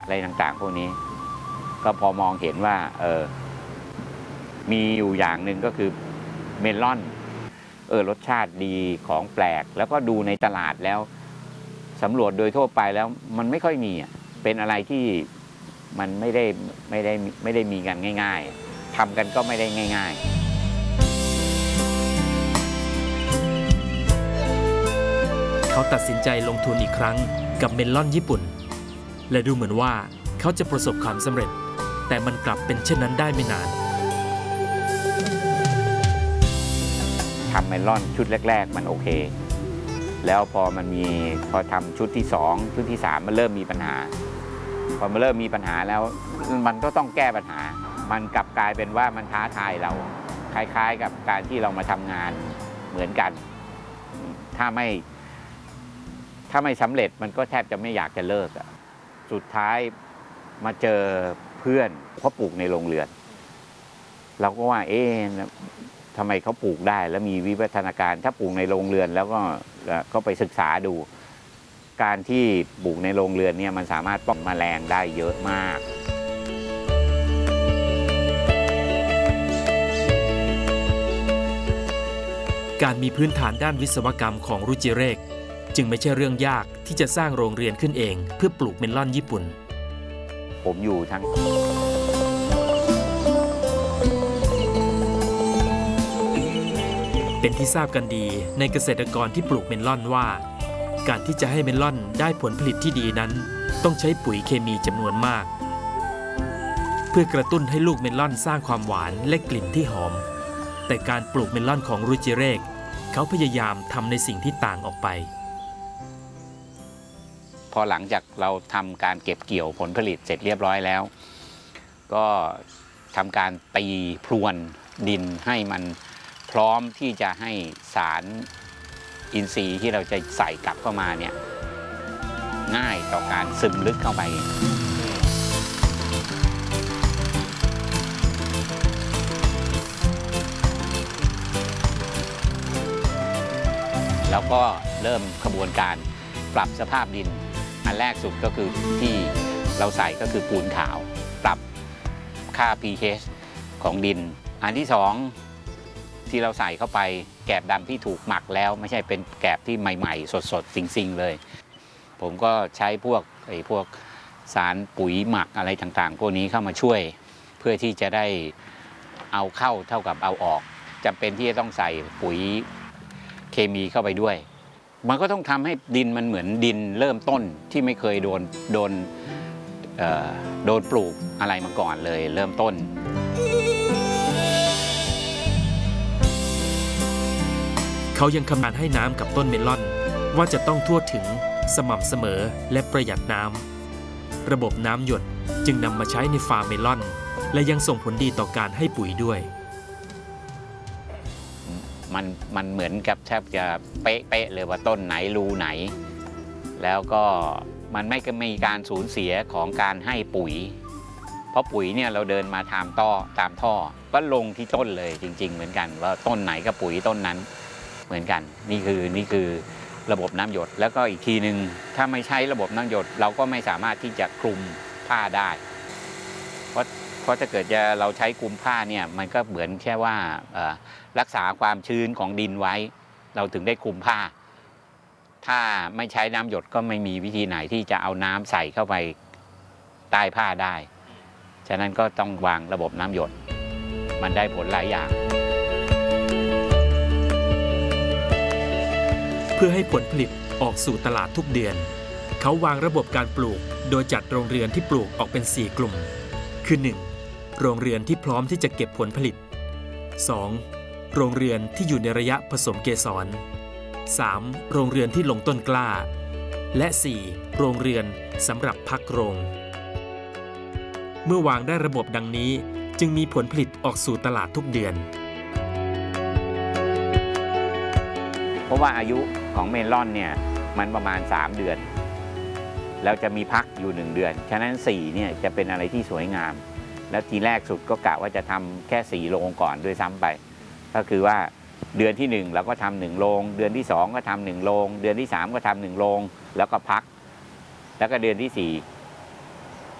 อะไรต่างๆพวกนี้ก็พอมองเห็นว่ามีอยู่อย่างหนึ่งก็คือเมลอนรสชาติดีของแปลกแล้วก็ดูในตลาดแล้วสำรวจโดยทั่วไปแล้วมันไม่ค่อยมีเป็นอะไรที่มันไม่ได้มีกันง่ายๆทำกันก็ไม่ได้ง่ายๆเขาตัดสินใจลงทุนอีกครั้งกับเมลอนญี่ปุ่นและดูเหมือนว่าเขาจะประสบความสำเร็จแต่มันกลับเป็นเช่นนั้นได้ไม่นานทำเมลอนชุดแรกๆมันโอเคแล้วพอทำชุดที่2ชุดที่3มันเริ่มมีปัญหาพอมันเริ่มมีปัญหาแล้วมันก็ต้องแก้ปัญหามันกลับกลายเป็นว่ามันท้าทายเราคล้ายๆกับการที่เรามาทำงานเหมือนกันถ้าไม่สำเร็จมันก็แทบจะไม่อยากจะเลิกสุดท้ายมาเจอเพื่อนเขาปลูกในโรงเรือนเราก็ว่าทำไมเขาปลูกได้แล้วมีวิวัฒนาการถ้าปลูกในโรงเรือนแล้วก็ไปศึกษาดูการที่ปลูกในโรงเรือนเนี่ยมันสามารถป้องแมลงได้เยอะมากการมีพื้นฐานด้านวิศวกรรมของรุจิเรกจึงไม่ใช่เรื่องยากที่จะสร้างโรงเรือนขึ้นเองเพื่อปลูกเมลอนญี่ปุ่นผมอยู่ทั้งเป็นที่ทราบกันดีในเกษตรกรที่ปลูกเมลอนว่าการที่จะให้เมลอนได้ผลผลิตที่ดีนั้นต้องใช้ปุ๋ยเคมีจำนวนมากเพื่อกระตุ้นให้ลูกเมลอนสร้างความหวานและกลิ่นที่หอมแต่การปลูกเมลอนของรุจิเรกเขาพยายามทำในสิ่งที่ต่างออกไปพอหลังจากเราทำการเก็บเกี่ยวผลผลิตเสร็จเรียบร้อยแล้วก็ทำการตีพรวนดินให้มันพร้อมที่จะให้สารอินทรีย์ที่เราจะใส่กลับเข้ามาเนี่ยง่ายต่อการซึมลึกเข้าไปแล้วก็เริ่มกระบวนการปรับสภาพดินอันแรกสุดก็คือที่เราใส่ก็คือปูนขาวปรับค่า pH ของดินอันที่2ที่เราใส่เข้าไปแกลบดำที่ถูกหมักแล้วไม่ใช่เป็นแกลบที่ใหม่ๆสดๆซิงๆเลยผมก็ใช้พวกสารปุ๋ยหมักอะไรต่างๆพวกนี้เข้ามาช่วยเพื่อที่จะได้เอาเข้าเท่ากับเอาออกจำเป็นที่จะต้องใส่ปุ๋ยเคมีเข้าไปด้วยมันก็ต้องทำให้ดินมันเหมือนดินเริ่มต้นที่ไม่เคยโดนปลูกอะไรมาก่อนเลยเริ่มต้นเขายังคำนวณให้น้ำกับต้นเมลอนว่าจะต้องทั่วถึงสม่ำเสมอและประหยัดน้ำระบบน้ำหยดจึงนำมาใช้ในฟาร์มเมลอนและยังส่งผลดีต่อการให้ปุ๋ยด้วยมันเหมือนกับแทบจะเป๊ะเลยว่าต้นไหนรูไหนแล้วก็มันไม่มีการสูญเสียของการให้ปุ๋ยเพราะปุ๋ยเนี่ยเราเดินมาตามท่อก็ลงที่ต้นเลยจริงๆเหมือนกันว่าต้นไหนกับปุ๋ยต้นนั้นเหมือนกันนี่คือระบบน้ำหยดแล้วก็อีกทีหนึ่งถ้าไม่ใช้ระบบน้ำหยดเราก็ไม่สามารถที่จะคลุมผ้าได้เพราะถ้าเกิดเราใช้คลุมผ้าเนี่ยมันก็เหมือนแค่ว่ารักษาความชื้นของดินไว้เราถึงได้คลุมผ้าถ้าไม่ใช้น้ำหยดก็ไม่มีวิธีไหนที่จะเอาน้ำใส่เข้าไปใต้ผ้าได้ฉะนั้นก็ต้องวางระบบน้ำหยดมันได้ผลหลายอย่างเพื่อให้ผลผลิตออกสู่ตลาดทุกเดือนเขาวางระบบการปลูกโดยจัดโรงเรือนที่ปลูกออกเป็น4กลุ่มคือ 1. โรงเรือนที่พร้อมที่จะเก็บผลผลิต 2. โรงเรือนที่อยู่ในระยะผสมเกสร 3. โรงเรือนที่ลงต้นกล้าและ 4. โรงเรือนสำหรับพักโรงเมื่อวางได้ระบบดังนี้จึงมีผลผลิตออกสู่ตลาดทุกเดือนเพราะว่าอายุของเมลอนเนี่ยมันประมาณ3เดือนแล้วจะมีพักอยู่1เดือนฉะนั้น4เนี่ยจะเป็นอะไรที่สวยงามแล้วทีแรกสุดก็กะว่าจะทำแค่4โรงก่อนด้วยซ้ำไปก็คือว่าเดือนที่1เราก็ทำ1โรงเดือนที่2ก็ทำ1โรงเดือนที่3ก็ทำ1โรงแล้วก็พักแล้วก็เดือนที่4